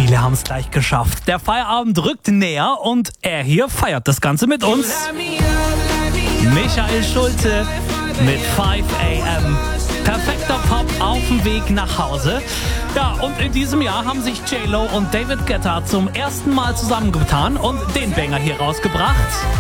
Viele haben es gleich geschafft. Der Feierabend rückt näher und er hier feiert das Ganze mit uns. Michael Schulte mit 5 AM. Perfekter Pop auf dem Weg nach Hause. Ja, und in diesem Jahr haben sich J-Lo und David Guetta zum ersten Mal zusammengetan und den Banger hier rausgebracht.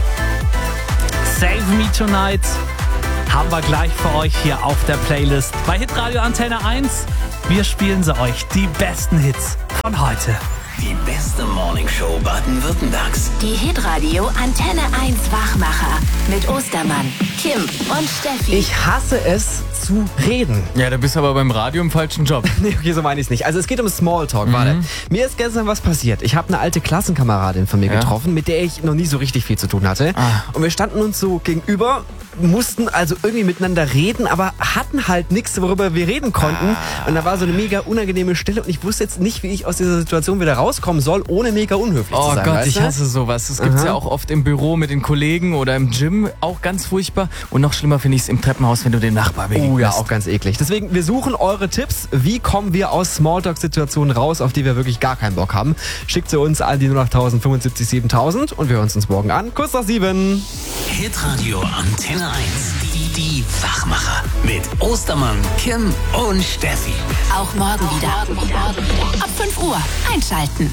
Save Me Tonight haben wir gleich für euch hier auf der Playlist bei Hitradio Antenne 1. Wir spielen sie euch, die besten Hits von heute. Die beste Morningshow Baden-Württembergs. Die Hitradio Antenne 1 Wachmacher mit Ostermann, Kim und Steffi. Ich hasse es zu reden. Ja, da bist du aber beim Radio im falschen Job. Nee, okay, so meine ich es nicht. Also es geht um Smalltalk, warte. Mir ist gestern was passiert. Ich habe eine alte Klassenkameradin von mir getroffen, mit der ich noch nie so richtig viel zu tun hatte. Und wir standen uns so gegenüber, mussten also irgendwie miteinander reden, aber hatten halt nichts, worüber wir reden konnten. Und da war so eine mega unangenehme Stille und ich wusste jetzt nicht, wie ich aus dieser Situation wieder rauskommen soll, ohne mega unhöflich zu sein. Oh Gott, weißt ich du? hasse sowas. Das gibt's ja auch oft im Büro mit den Kollegen oder im Gym. Auch ganz furchtbar. Und noch schlimmer finde ich es im Treppenhaus, wenn du den Nachbar begegnest. Oh ja, auch ganz eklig. Deswegen, wir suchen eure Tipps. Wie kommen wir aus Smalltalk-Situationen raus, auf die wir wirklich gar keinen Bock haben? Schickt sie uns an die 08000 75 7000 und wir hören uns morgen an. Kurz nach 7. Hitradio Antenne 1. Die Wachmacher mit Ostermann, Kim und Steffi. Auch morgen wieder. Ab 5 Uhr einschalten.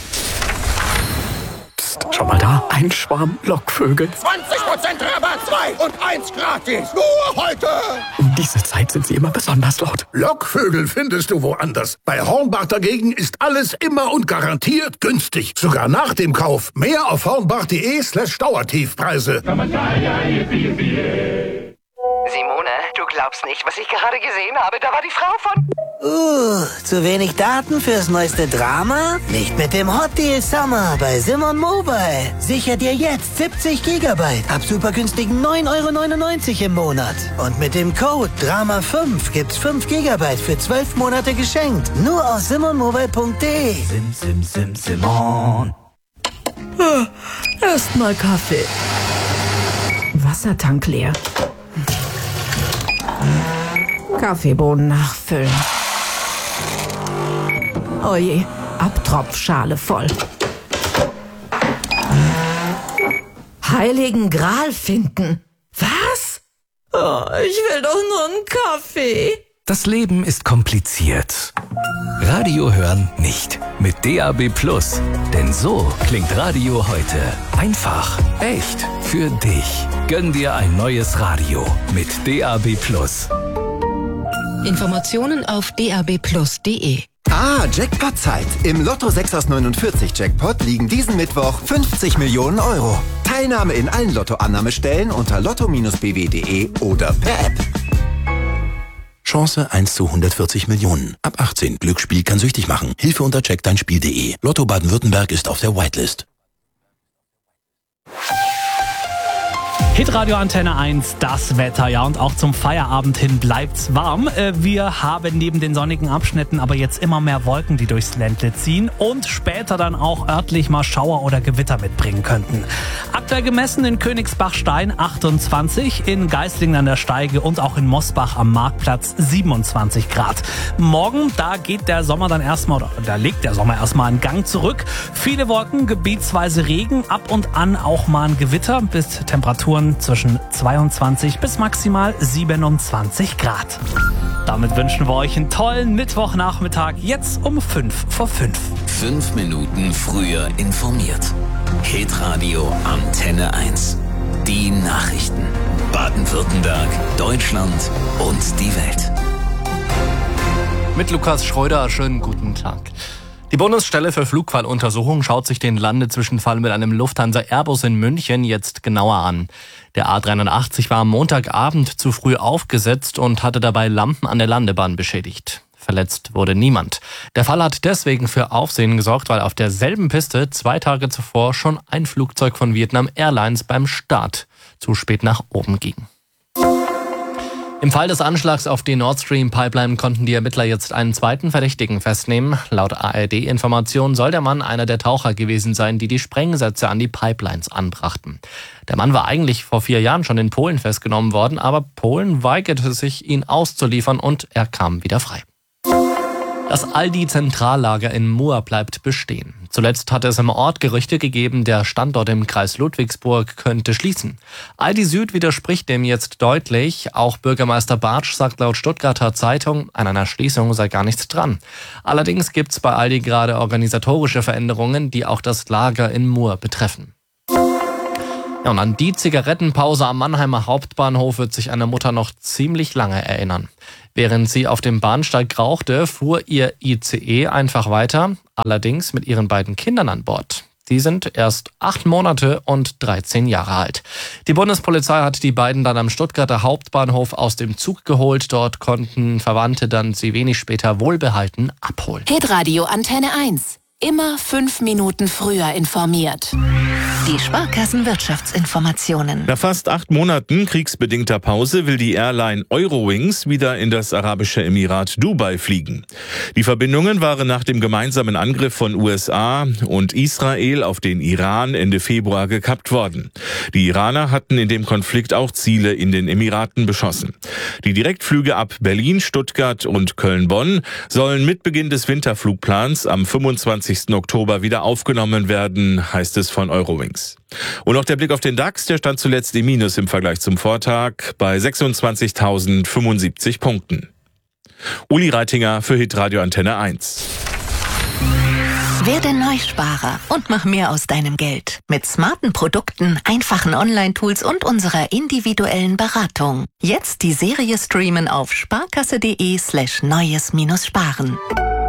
Schau mal da, ein Schwarm Lockvögel. 20% Rabatt, 2 und 1 gratis. Nur heute. Um diese Zeit sind sie immer besonders laut. Lockvögel findest du woanders. Bei Hornbach dagegen ist alles immer und garantiert günstig. Sogar nach dem Kauf. Mehr auf hornbach.de/Dauertiefpreise. Simone, du glaubst nicht, was ich gerade gesehen habe. Da war die Frau von... Zu wenig Daten fürs neueste Drama? Nicht mit dem Hot Deal Summer bei Simon Mobile. Sicher dir jetzt 70 GB ab super günstigen 9,99 € im Monat. Und mit dem Code DRAMA5 gibt's 5 GB für 12 Monate geschenkt. Nur auf simonmobile.de. Simon. Erstmal Kaffee. Wassertank leer. Kaffeebohnen nachfüllen. Oje, Abtropfschale voll. Heiligen Gral finden. Was? Oh, ich will doch nur einen Kaffee. Das Leben ist kompliziert. Radio hören nicht. Mit DAB+. Denn so klingt Radio heute. Einfach, echt, für dich. Gönn dir ein neues Radio mit DAB+. Informationen auf dabplus.de. Jackpot-Zeit. Im Lotto 6 aus 49 Jackpot liegen diesen Mittwoch 50 Millionen Euro. Teilnahme in allen Lottoannahmestellen unter lotto-bw.de oder per App. Chance 1 zu 140 Millionen. Ab 18. Glücksspiel kann süchtig machen. Hilfe unter checkdeinspiel.de. Lotto Baden-Württemberg ist auf der Whitelist. Hitradio Antenne 1, das Wetter, ja, und auch zum Feierabend hin bleibt's warm. Wir haben neben den sonnigen Abschnitten aber jetzt immer mehr Wolken, die durchs Ländle ziehen und später dann auch örtlich mal Schauer oder Gewitter mitbringen könnten. Aktuell gemessen in Königsbachstein 28, in Geislingen an der Steige und auch in Mosbach am Marktplatz 27 Grad. Morgen, da geht der Sommer dann erstmal, oder da legt der Sommer erstmal einen Gang zurück. Viele Wolken, gebietsweise Regen, ab und an auch mal ein Gewitter, bis Temperaturen zwischen 22 bis maximal 27 Grad. Damit wünschen wir euch einen tollen Mittwochnachmittag, jetzt um 5 vor 5. 5 Minuten früher informiert. Hitradio Antenne 1. Die Nachrichten. Baden-Württemberg, Deutschland und die Welt. Mit Lukas Schreuder, schönen guten Tag. Die Bundesstelle für Flugfalluntersuchung schaut sich den Landezwischenfall mit einem Lufthansa-Airbus in München jetzt genauer an. Der A380 war am Montagabend zu früh aufgesetzt und hatte dabei Lampen an der Landebahn beschädigt. Verletzt wurde niemand. Der Fall hat deswegen für Aufsehen gesorgt, weil auf derselben Piste 2 Tage zuvor schon ein Flugzeug von Vietnam Airlines beim Start zu spät nach oben ging. Im Fall des Anschlags auf die Nord Stream Pipeline konnten die Ermittler jetzt einen zweiten Verdächtigen festnehmen. Laut ARD-Informationen soll der Mann einer der Taucher gewesen sein, die die Sprengsätze an die Pipelines anbrachten. Der Mann war eigentlich vor 4 Jahren schon in Polen festgenommen worden, aber Polen weigerte sich, ihn auszuliefern und er kam wieder frei. Das Aldi-Zentrallager in Murr bleibt bestehen. Zuletzt hatte es im Ort Gerüchte gegeben, der Standort im Kreis Ludwigsburg könnte schließen. Aldi Süd widerspricht dem jetzt deutlich. Auch Bürgermeister Bartsch sagt laut Stuttgarter Zeitung, an einer Schließung sei gar nichts dran. Allerdings gibt es bei Aldi gerade organisatorische Veränderungen, die auch das Lager in Murr betreffen. Ja, und an die Zigarettenpause am Mannheimer Hauptbahnhof wird sich eine Mutter noch ziemlich lange erinnern. Während sie auf dem Bahnsteig rauchte, fuhr ihr ICE einfach weiter, allerdings mit ihren beiden Kindern an Bord. Die sind erst 8 Monate und 13 Jahre alt. Die Bundespolizei hat die beiden dann am Stuttgarter Hauptbahnhof aus dem Zug geholt. Dort konnten Verwandte dann sie wenig später wohlbehalten abholen. Hitradio Antenne 1. Immer 5 Minuten früher informiert. Die Sparkassenwirtschaftsinformationen. Nach fast 8 Monaten kriegsbedingter Pause will die Airline Eurowings wieder in das arabische Emirat Dubai fliegen. Die Verbindungen waren nach dem gemeinsamen Angriff von USA und Israel auf den Iran Ende Februar gekappt worden. Die Iraner hatten in dem Konflikt auch Ziele in den Emiraten beschossen. Die Direktflüge ab Berlin, Stuttgart und Köln-Bonn sollen mit Beginn des Winterflugplans am 25. Oktober wieder aufgenommen werden, heißt es von Eurowings. Und noch der Blick auf den DAX, der stand zuletzt im Minus im Vergleich zum Vortag bei 26.075 Punkten. Uli Reitinger für Hitradio Antenne 1. Werde Neusparer und mach mehr aus deinem Geld. Mit smarten Produkten, einfachen Online-Tools und unserer individuellen Beratung. Jetzt die Serie streamen auf sparkasse.de/neues-sparen.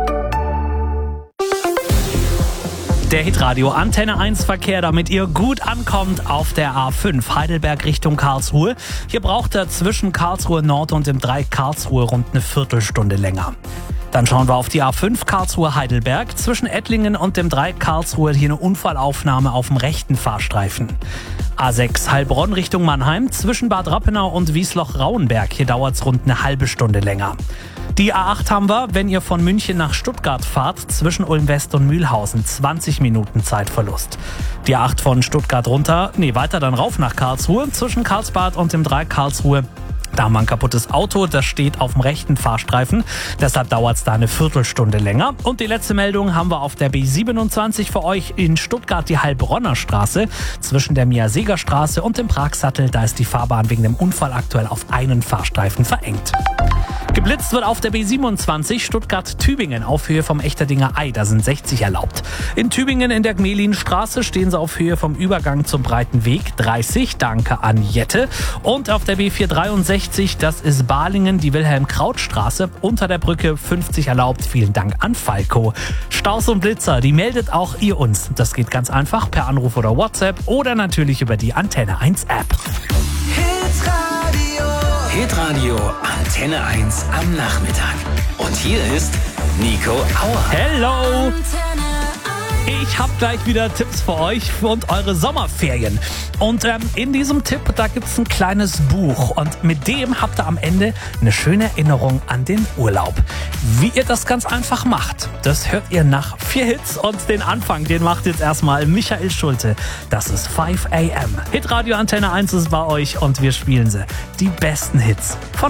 Der Hitradio Antenne 1 Verkehr, damit ihr gut ankommt auf der A5 Heidelberg Richtung Karlsruhe. Hier braucht er zwischen Karlsruhe Nord und dem Dreieck Karlsruhe rund eine Viertelstunde länger. Dann schauen wir auf die A5 Karlsruhe Heidelberg. Zwischen Ettlingen und dem Dreieck Karlsruhe hier eine Unfallaufnahme auf dem rechten Fahrstreifen. A6 Heilbronn Richtung Mannheim. Zwischen Bad Rappenau und Wiesloch-Rauenberg. Hier dauert es rund eine halbe Stunde länger. Die A8 haben wir, wenn ihr von München nach Stuttgart fahrt, zwischen Ulm-West und Mühlhausen, 20 Minuten Zeitverlust. Die A8 von Stuttgart weiter dann rauf nach Karlsruhe, zwischen Karlsbad und dem Dreieck Karlsruhe. Da haben wir ein kaputtes Auto, das steht auf dem rechten Fahrstreifen, deshalb dauert es da eine Viertelstunde länger. Und die letzte Meldung haben wir auf der B27 für euch in Stuttgart, die Heilbronner Straße, zwischen der Mia-Seeger-Straße und dem Pragsattel. Da ist die Fahrbahn wegen dem Unfall aktuell auf einen Fahrstreifen verengt. Geblitzt wird auf der B27 Stuttgart-Tübingen auf Höhe vom Echterdinger Ei, da sind 60 erlaubt. In Tübingen in der Gmelinstraße stehen sie auf Höhe vom Übergang zum Breiten Weg 30, danke an Jette. Und auf der B463, das ist Balingen, die Wilhelm-Kraut-Straße, unter der Brücke 50 erlaubt, vielen Dank an Falco. Staus und Blitzer, die meldet auch ihr uns. Das geht ganz einfach per Anruf oder WhatsApp oder natürlich über die Antenne 1 App. Hitradio Antenne 1 am Nachmittag. Und hier ist Nico Auer. Hello! Ich habe gleich wieder Tipps für euch und eure Sommerferien. Und in diesem Tipp, da gibt's ein kleines Buch. Und mit dem habt ihr am Ende eine schöne Erinnerung an den Urlaub. Wie ihr das ganz einfach macht, das hört ihr nach 4 Hits. Und den Anfang, den macht jetzt erstmal Michael Schulte. Das ist 5 AM. Hitradio Antenne 1 ist bei euch und wir spielen sie. Die besten Hits von